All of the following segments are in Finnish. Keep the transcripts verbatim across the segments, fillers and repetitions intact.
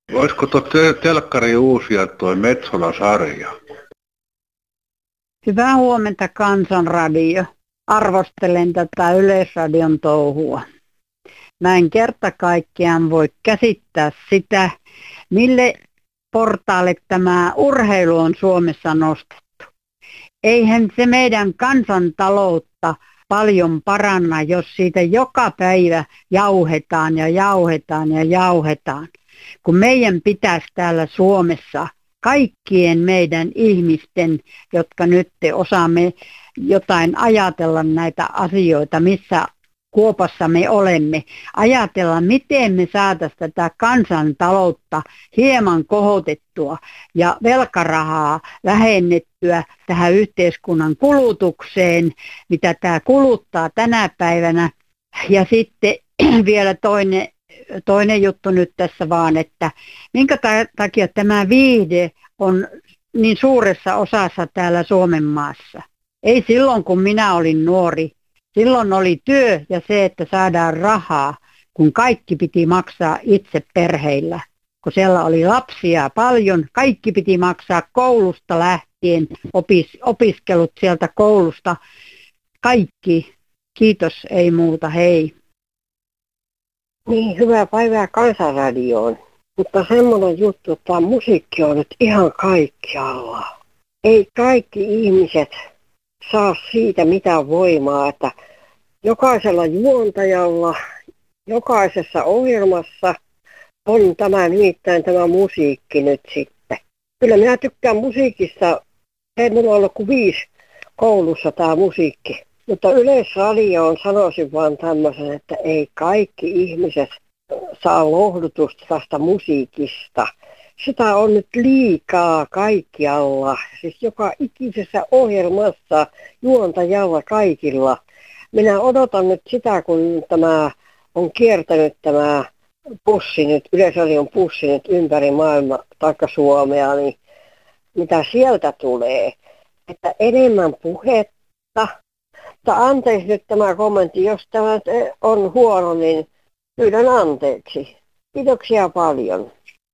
Olisiko tuo te- telkkari uusia tuo Metsola-sarja? Hyvää huomenta Kansanradio. Arvostelen tätä Yleisradion touhua. Mä en kerta kaikkiaan voi käsittää sitä, mille portaalle tämä urheilu on Suomessa nostettu. Eihän se meidän kansantaloutta paljon paranna, jos siitä joka päivä jauhetaan ja jauhetaan ja jauhetaan. Kun meidän pitäisi täällä Suomessa kaikkien meidän ihmisten, jotka nyt osaamme jotain ajatella näitä asioita, missä kuopassa me olemme, ajatella, miten me saataisiin tätä kansantaloutta hieman kohotettua ja velkarahaa vähennettyä tähän yhteiskunnan kulutukseen, mitä tämä kuluttaa tänä päivänä. Ja sitten vielä toinen, toinen juttu nyt tässä vaan, että minkä takia tämä viihde on niin suuressa osassa täällä Suomen maassa. Ei silloin, kun minä olin nuori. Silloin oli työ ja se, että saadaan rahaa, kun kaikki piti maksaa itse perheillä. Kun siellä oli lapsia paljon, kaikki piti maksaa koulusta lähtien, opis, opiskelut sieltä koulusta. Kaikki. Kiitos, ei muuta, hei. Niin, hyvää päivää Kansanradioon. Mutta semmoinen juttu, että tämä musiikki on nyt ihan kaikkialla. Ei kaikki ihmiset saa siitä mitään voimaa, että jokaisella juontajalla, jokaisessa ohjelmassa on tämä nimittäin tämä musiikki nyt sitten. Kyllä minä tykkään musiikista, ei minulla ollut kuin viisi koulussa tämä musiikki. Mutta Yleisradioon sanoisin vaan tämmöisen, että ei kaikki ihmiset saa lohdutusta tästä musiikista. Sitä on nyt liikaa kaikkialla, siis joka ikisessä ohjelmassa, juontajalla, kaikilla. Minä odotan nyt sitä, kun tämä on kiertänyt tämä pussi nyt, Yleisradion pussi nyt ympäri maailmaa, taikka Suomea, niin mitä sieltä tulee. Että enemmän puhetta. Mutta anteeksi nyt tämä kommentti, jos tämä on huono, niin pyydän anteeksi. Kiitoksia paljon.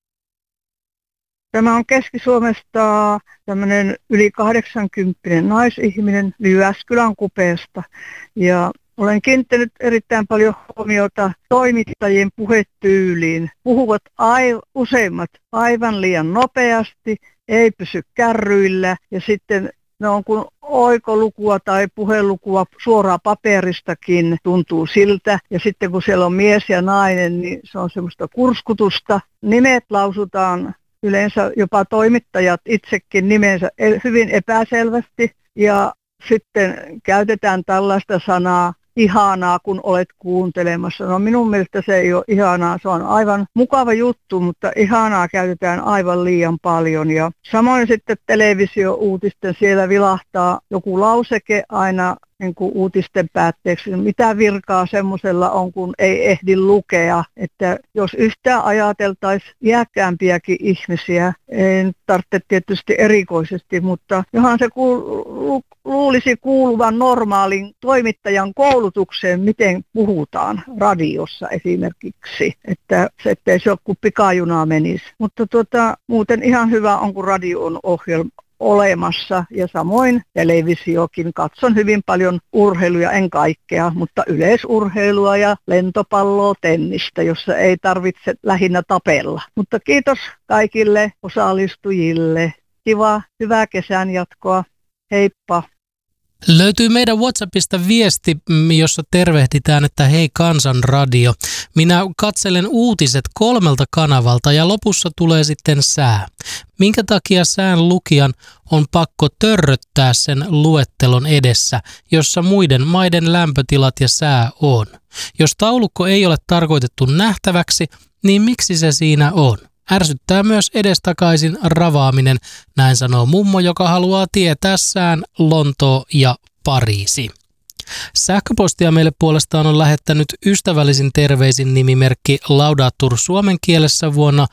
Tämä on Keski-Suomesta tämmöinen yli kahdeksankymppinen naisihminen Jyväskylän kupeesta. Ja olen kiinnittänyt erittäin paljon huomiota toimittajien puhetyyliin. Puhuvat ai- useimmat aivan liian nopeasti, ei pysy kärryillä ja sitten ne on kuin oikolukua tai puhelukua suoraan paperistakin tuntuu siltä. Ja sitten kun siellä on mies ja nainen, niin se on semmoista kurskutusta. Nimet lausutaan yleensä jopa toimittajat itsekin nimensä hyvin epäselvästi. Ja sitten käytetään tällaista sanaa ihanaa, kun olet kuuntelemassa. No minun mielestä se ei ole ihanaa, se on aivan mukava juttu, mutta ihanaa käytetään aivan liian paljon. Ja samoin sitten televisio-uutisten siellä vilahtaa joku lauseke aina niin kuin uutisten päätteeksi. Mitä virkaa semmoisella on, kun ei ehdi lukea. Että jos yhtään ajateltaisiin iäkkäämpiäkin ihmisiä, en tarvitse tietysti erikoisesti, mutta johan se kuul- luulisi kuuluvan normaalin toimittajan koulutukseen, miten puhutaan radiossa esimerkiksi, että se ettei se ole kuin pikajuna menisi. Mutta tuota, muuten ihan hyvä on, kun radio on ohjelma olemassa ja samoin televisiokin. Katson hyvin paljon urheiluja, en kaikkea, mutta yleisurheilua ja lentopalloa, tennistä, jossa ei tarvitse lähinnä tapella. Mutta kiitos kaikille osallistujille. Kiva, hyvää kesän jatkoa. Heippa. Löytyy meidän WhatsAppista viesti, jossa tervehditään, että hei Kansanradio. Minä katselen uutiset kolmelta kanavalta ja lopussa tulee sitten sää. Minkä takia sään lukijan on pakko törröttää sen luettelon edessä, jossa muiden maiden lämpötilat ja sää on? Jos taulukko ei ole tarkoitettu nähtäväksi, niin miksi se siinä on? Ärsyttää myös edestakaisin ravaaminen, näin sanoo mummo, joka haluaa tietää sään Lontoo ja Pariisi. Sähköpostia meille puolestaan on lähettänyt ystävällisin terveisin nimimerkki Laudatur suomen kielessä vuonna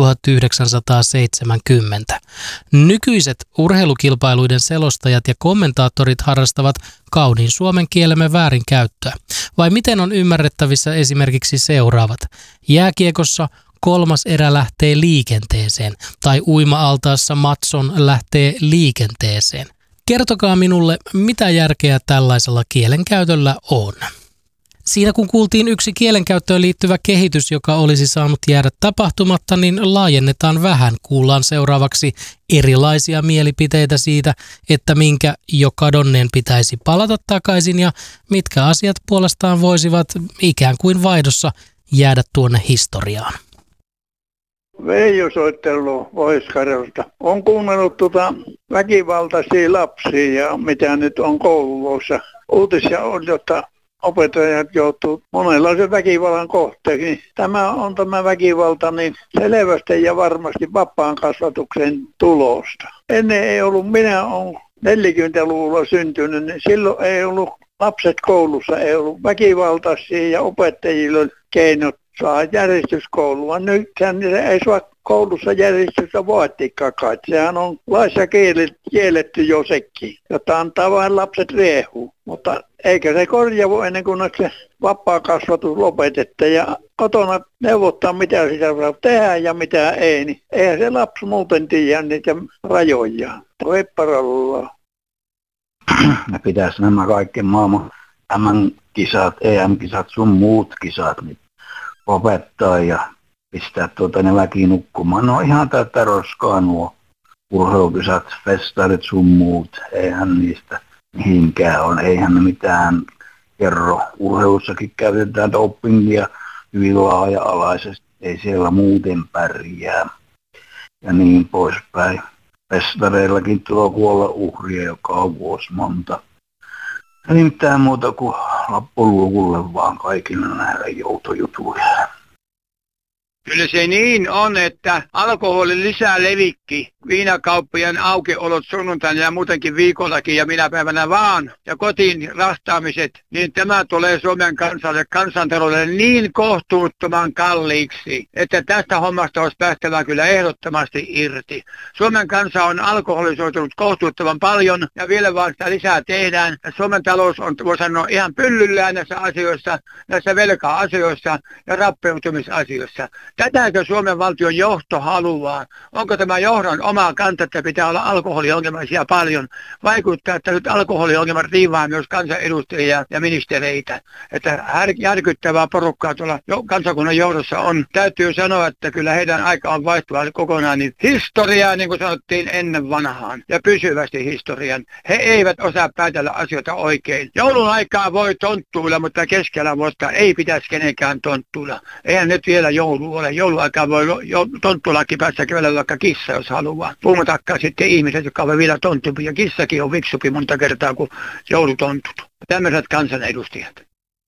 tuhatyhdeksänsataaseitsemänkymmentä. Nykyiset urheilukilpailuiden selostajat ja kommentaattorit harrastavat kauniin suomen kielemme väärinkäyttöä. Vai miten on ymmärrettävissä esimerkiksi seuraavat? Jääkiekossa kolmas erä lähtee liikenteeseen tai uima-altaassa Matson lähtee liikenteeseen. Kertokaa minulle, mitä järkeä tällaisella kielenkäytöllä on. Siinä kun kuultiin yksi kielenkäyttöön liittyvä kehitys, joka olisi saanut jäädä tapahtumatta, niin laajennetaan vähän. Kuullaan seuraavaksi erilaisia mielipiteitä siitä, että minkä jo kadonneen pitäisi palata takaisin ja mitkä asiat puolestaan voisivat ikään kuin vaihdossa jäädä tuonne historiaan. Veijo soittelu Pohjois-Karjalasta. On kuunnellut tuota väkivaltaisia lapsia ja mitä nyt on kouluissa. Uutisia on, jotta opettajat joutuu monenlaisen väkivallan kohteeksi. Tämä on tämä väkivalta niin selvästi ja varmasti vapaan kasvatuksen tulosta. Ennen ei ollut, minä olen neljäkymmentäluvulla syntynyt, niin silloin ei ollut lapset koulussa, ei ollut väkivaltaisia ja opettajilla oli keinot saa järjestyskoulua. Nyt se ei saa koulussa järjestystä vaatikaan kai. Sehän on laissa kielletty jo sekin, jotta antaa vain lapset riehua. Mutta eikä se korjaa ennen kuin se vapaa kasvatus lopetettiin ja kotona neuvottaa mitä sitä saa tehdä ja mitä ei. Niin eihän se lapsi muuten tiedä niitä rajoja. Hepparalla. Ne pitäisi nämä kaikki maailman M M-kisat, E M-kisat, sun muut kisat niin opettaa ja pistää tuota ne väki nukkumaan. No ihan täyttä roskaa nuo urheilukisat, festarit sun muut. Eihän niistä mihinkään on. Eihän ne mitään kerro. Urheilussakin käytetään dopingia hyvin laaja-alaisesti. Ei siellä muuten pärjää. Ja niin poispäin. Festareillakin tuo kuolla uhria, joka on vuosi monta. Ei mitään muuta kuin lappuluukulle vaan kaikille näillä joutojutuilla. Kyllä se niin on, että alkoholi lisää levikki, viinakauppojen aukiolot sunnuntaina ja muutenkin viikollakin ja minä päivänä vaan, ja kotiin rastaamiset, niin tämä tulee Suomen kansalle, kansantaloudelle niin kohtuuttoman kalliiksi, että tästä hommasta olisi päästävä kyllä ehdottomasti irti. Suomen kansa on alkoholisoitunut kohtuuttoman paljon ja vielä vaan sitä lisää tehdään. Ja Suomen talous on, voi sanoa, ihan pyllyllään näissä asioissa, näissä velka-asioissa ja rappeutumisasioissa. Tätäkö Suomen valtion johto haluaa? Onko tämä johdon oma kanta, että pitää olla alkoholiongelmaisia paljon? Vaikuttaa, että nyt alkoholiongelmat riivaa myös kansanedustajia ja ministereitä. Että järkyttävää porukkaa tuolla kansakunnan johdossa on. Täytyy sanoa, että kyllä heidän aika on vaihtuva kokonaan. Niin historiaa, niin kuin sanottiin ennen vanhaan, ja pysyvästi historian. He eivät osaa päätellä asioita oikein. Joulun aikaa voi tonttuilla, mutta keskellä vuotta ei pitäisi kenenkään tonttuilla. Eihän nyt vielä joulu ole. Jouluaikaan voi tonttuillakin päästä kävellä vaikka kissa, jos haluaa. Puhumattakaan sitten ihmiset, jotka ovat vielä tonttupi. Ja kissakin on fiksupi monta kertaa kuin joulutontut. Tämmöiset kansanedustajat.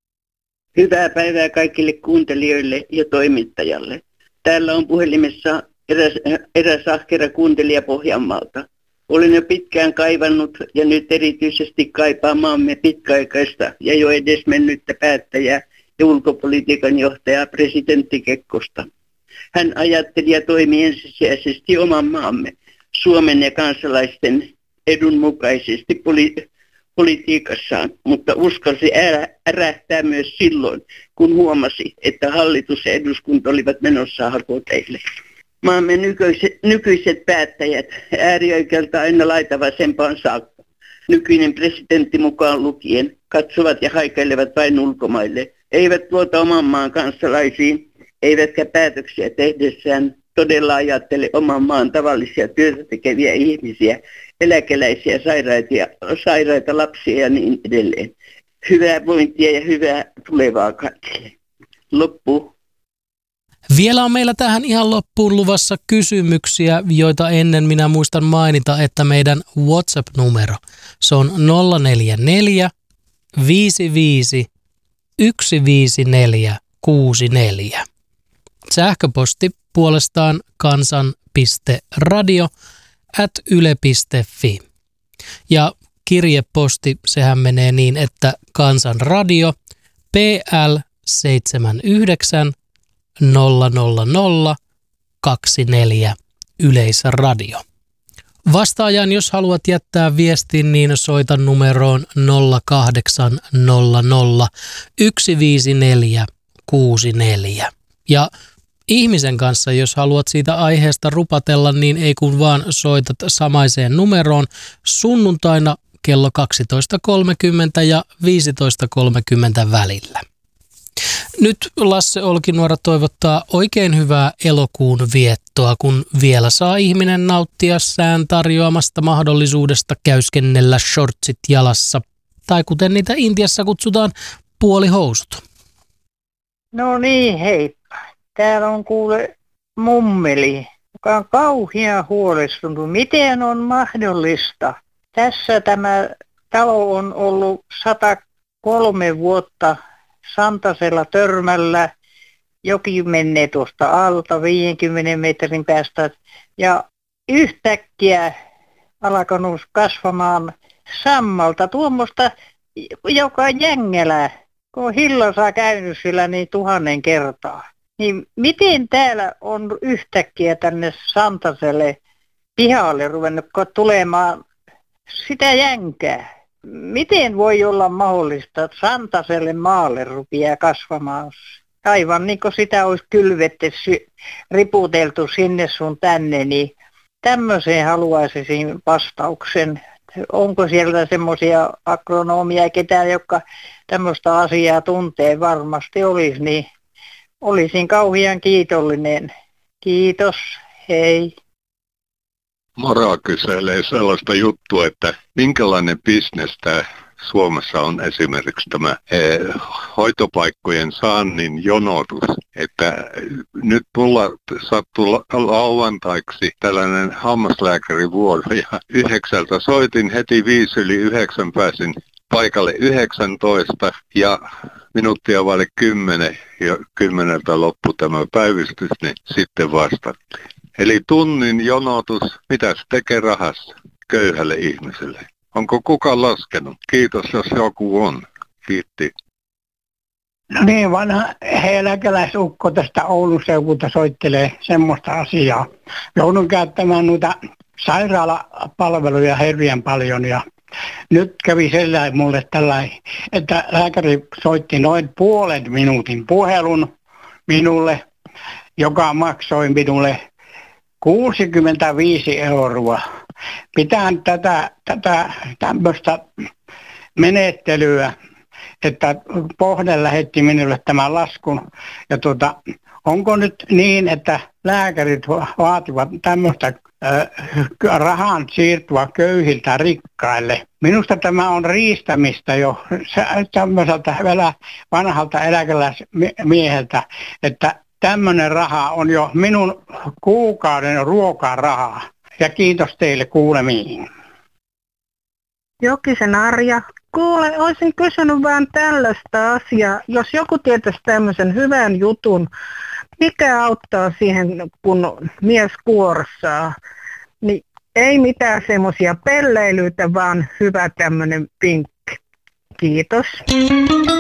Hyvää päivää kaikille kuuntelijoille ja toimittajalle. Täällä on puhelimessa eräs, eräs ahkera kuuntelija Pohjanmaalta. Olen jo pitkään kaivannut ja nyt erityisesti kaipaa maamme pitkäaikaista ja jo edesmennyttä päättäjää ja ulkopolitiikan johtajaa presidentti Kekkosta. Hän ajatteli ja toimi ensisijaisesti oman maamme, Suomen ja kansalaisten edun mukaisesti poli- politiikassaan, mutta uskalsi ärä, ärähtää myös silloin, kun huomasi, että hallitus ja eduskunta olivat menossa hakoteille. Maamme nykyiset, nykyiset päättäjät, äärioikealta aina laitavasempaan saakka, nykyinen presidentti mukaan lukien, katsovat ja haikailevat vain ulkomaille, eivät luota oman maan kansalaisiin, eivätkä päätöksiä tehdessään todella ajattele oman maan tavallisia työtä tekeviä ihmisiä, eläkeläisiä, sairaita, sairaita lapsia ja niin edelleen. Hyvää vointia ja hyvää tulevaa kaikille. Loppu. Vielä on meillä tähän ihan loppuun luvassa kysymyksiä, joita ennen minä muistan mainita, että meidän WhatsApp-numero, se on nolla neljä neljä viisi viisi yksi viisi neljä kuusi neljä. Sähköposti puolestaan kansan.radio at yle piste fi. Ja kirjeposti, sehän menee niin, että Kansanradio P L seitsemänkymmentäyhdeksän nolla nolla nolla kaksikymmentäneljä Yleisradio. Vastaajan, jos haluat jättää viestin, niin soita numeroon nolla kahdeksan nolla nolla yksi viisi neljä kuusi neljä. Ja ihmisen kanssa, jos haluat siitä aiheesta rupatella, niin ei kun vaan soitat samaiseen numeroon sunnuntaina kello kaksitoista kolmekymmentä ja viisitoista kolmekymmentä välillä. Nyt Lasse Olkinuora toivottaa oikein hyvää elokuun viettoa, kun vielä saa ihminen nauttia sään tarjoamasta mahdollisuudesta käyskennellä shortsit jalassa, tai kuten niitä Intiassa kutsutaan, puolihousut. No niin, heippa. Täällä on kuule mummeli, joka on kauhean huolestunut. Miten on mahdollista? Tässä tämä talo on ollut sata kolme vuotta Santasella Törmällä. Joki menee tuosta alta viidenkymmenen metrin päästä. Ja yhtäkkiä alkanut kasvamaan sammalta tuommoista, joka jängälä. Kun Hillossa käynyt sillä niin tuhannen kertaa. Niin miten täällä on yhtäkkiä tänne Santaselle pihalle ruvennut tulemaan sitä jänkää? Miten voi olla mahdollista, että Santaselle maalle rupeaa kasvamaan? Aivan niin kuin sitä olisi kylvetty, riputeltu sinne sun tänne, niin tämmöiseen haluaisin vastauksen. Onko siellä semmoisia agronomia, ketään, jotka tämmöistä asiaa tuntee, varmasti olisi, niin olisin kauhean kiitollinen. Kiitos, hei. Mora kyselee sellaista juttua, että minkälainen bisnes tämä Suomessa on esimerkiksi tämä eh, hoitopaikkojen saannin jonotus. Että nyt mulla sattuu lauantaiksi tällainen hammaslääkärivuoro ja yhdeksältä soitin, heti viisi yli yhdeksän pääsin paikalle yhdeksäntoista ja minuuttia vaille kymmenen ja kymmeneltä loppui tämä päivystys, niin sitten vastattiin. Eli tunnin jonotus, mitä se tekee rahassa köyhälle ihmiselle? Onko kukaan laskenut? Kiitos, jos joku on. Kiitti. No niin, vanha eläkeläisukko tästä Oulun seudulta soittelee semmoista asiaa. Joudun käyttämään noita sairaalapalveluja hirveän paljon ja nyt kävi sellainen mulle tällainen, että lääkäri soitti noin puolen minuutin puhelun minulle, joka maksoi minulle kuusikymmentäviisi euroa. Pitään tätä, tätä tämmöistä menettelyä, että Pohde lähetti minulle tämän laskun. Ja tuota, onko nyt niin, että lääkärit vaativat tämmöistä äh, rahan siirtyä köyhiltä rikkaille? Minusta tämä on riistämistä jo tämmöiseltä vanhalta eläkeläismieheltä, että tämmöinen raha on jo minun kuukauden ruokarahaa. Ja kiitos teille kuulemiin. Jokisen Arja. Kuule, olisin kysynyt vähän tällaista asiaa. Jos joku tietäisi tämmöisen hyvän jutun, mikä auttaa siihen, kun mies kuorsaa, niin ei mitään semmoisia pelleilyitä, vaan hyvä tämmöinen vinkki. Kiitos.